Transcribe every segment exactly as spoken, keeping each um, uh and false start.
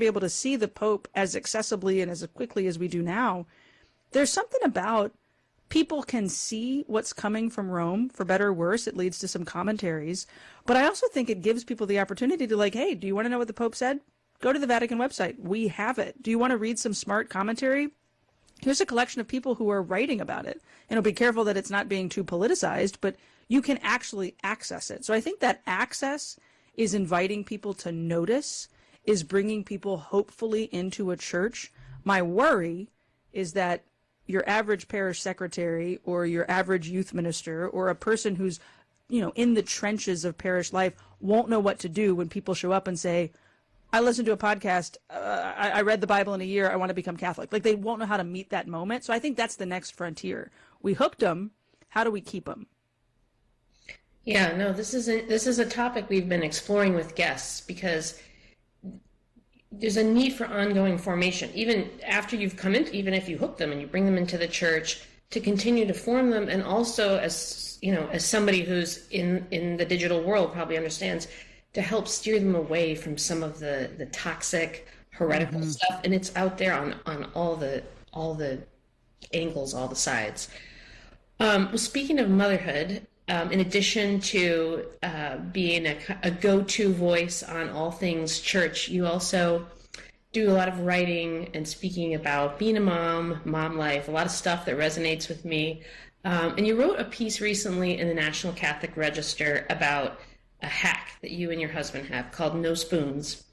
be able to see the Pope as accessibly and as quickly as we do now, there's something about people can see what's coming from Rome, for better or worse. It leads to some commentaries. But I also think it gives people the opportunity to like, hey, do you want to know what the Pope said? Go to the Vatican website. We have it. Do you want to read some smart commentary? Here's a collection of people who are writing about it. And be careful that it's not being too politicized, but you can actually access it. So I think that access is inviting people to notice, is bringing people hopefully into a church. My worry is that your average parish secretary or your average youth minister or a person who's, you know, in the trenches of parish life won't know what to do when people show up and say, I listened to a podcast, uh, I, I read the Bible in a year, I want to become Catholic. Like, they won't know how to meet that moment. So I think that's the next frontier. We hooked them. How do we keep them? Yeah, no, this is a, this is a topic we've been exploring with guests because there's a need for ongoing formation, even after you've come in, even if you hook them and you bring them into the church, to continue to form them. And also, as you know, as somebody who's in, in the digital world probably understands, to help steer them away from some of the, the toxic, heretical mm-hmm. stuff. And it's out there on, on all the all the angles, all the sides. Um, well, speaking of motherhood, um, in addition to uh, being a, a go-to voice on all things church, you also do a lot of writing and speaking about being a mom, mom life, a lot of stuff that resonates with me. Um, and you wrote a piece recently in the National Catholic Register about a hack that you and your husband have called No Spoons.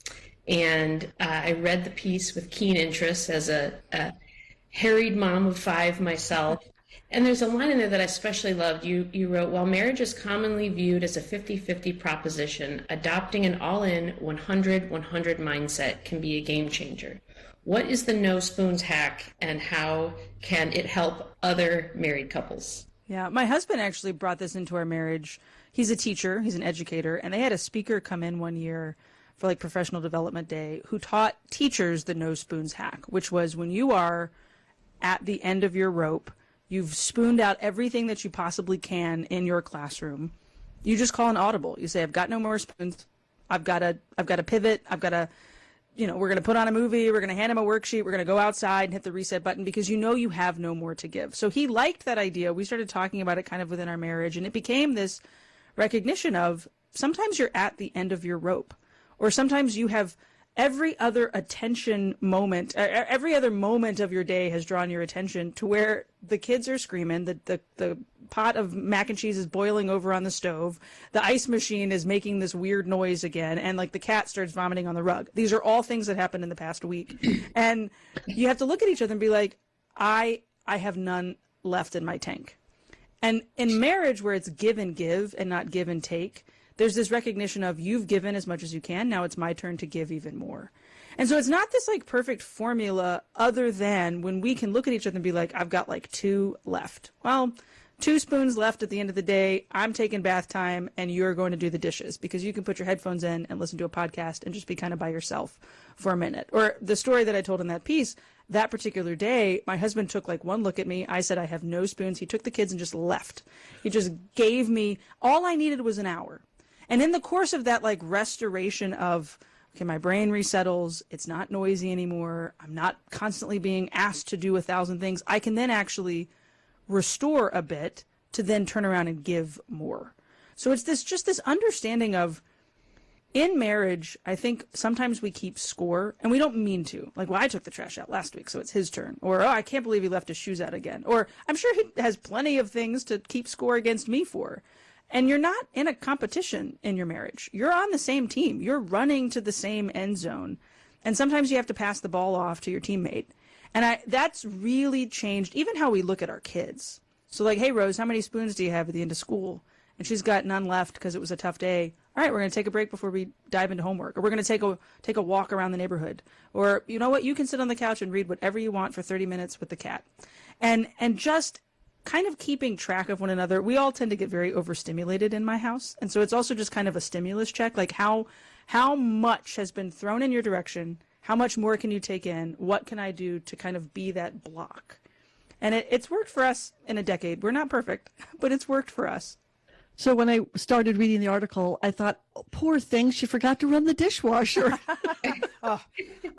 And uh, I read the piece with keen interest as a, a harried mom of five myself. And there's a line in there that I especially loved. You, you wrote, while marriage is commonly viewed as a fifty-fifty proposition, adopting an all-in one hundred one hundred mindset can be a game changer. What is the No Spoons hack, and how can it help other married couples? Yeah, my husband actually brought this into our marriage. He's a teacher, he's an educator, and they had a speaker come in one year for like professional development day who taught teachers the No Spoons hack, which was when you are at the end of your rope, you've spooned out everything that you possibly can in your classroom, you just call an audible. You say, I've got no more spoons. I've got to, I've got to pivot. I've got to, you know, we're going to put on a movie. We're going to hand him a worksheet. We're going to go outside and hit the reset button because you know you have no more to give. So he liked that idea. We started talking about it kind of within our marriage, and it became this recognition of sometimes you're at the end of your rope, or sometimes you have every other attention moment, uh, every other moment of your day has drawn your attention to where the kids are screaming, the, the, the pot of mac and cheese is boiling over on the stove, the ice machine is making this weird noise again, and like the cat starts vomiting on the rug. These are all things that happened in the past week. And you have to look at each other and be like, I, I have none left in my tank. And in marriage where it's give and give and not give and take, there's this recognition of you've given as much as you can. Now it's my turn to give even more. And so it's not this like perfect formula other than when we can look at each other and be like, I've got like two left. Well, two spoons left at the end of the day. I'm taking bath time and you're going to do the dishes because you can put your headphones in and listen to a podcast and just be kind of by yourself for a minute. Or the story that I told in that piece, that particular day, my husband took like one look at me. I said, I have no spoons. He took the kids and just left. He just gave me, all I needed was an hour. And in the course of that like restoration of, okay, my brain resettles, it's not noisy anymore, I'm not constantly being asked to do a thousand things, I can then actually restore a bit to then turn around and give more. So it's this just this understanding of, in marriage, I think sometimes we keep score, and we don't mean to. Like, well, I took the trash out last week, so it's his turn. Or, oh, I can't believe he left his shoes out again. Or, I'm sure he has plenty of things to keep score against me for. And you're not in a competition in your marriage. You're on the same team. You're running to the same end zone. And sometimes you have to pass the ball off to your teammate. And I, that's really changed even how we look at our kids. So like, hey, Rose, how many spoons do you have at the end of school? And she's got none left because it was a tough day. All right, we're going to take a break before we dive into homework. Or we're going to take a take a walk around the neighborhood. Or, you know what, you can sit on the couch and read whatever you want for thirty minutes with the cat. And and just kind of keeping track of one another. We all tend to get very overstimulated in my house. And so it's also just kind of a stimulus check, like how how much has been thrown in your direction? How much more can you take in? What can I do to kind of be that block? And it, it's worked for us in a decade. We're not perfect, but it's worked for us. So when I started reading the article, I thought, oh, poor thing, she forgot to run the dishwasher. Oh,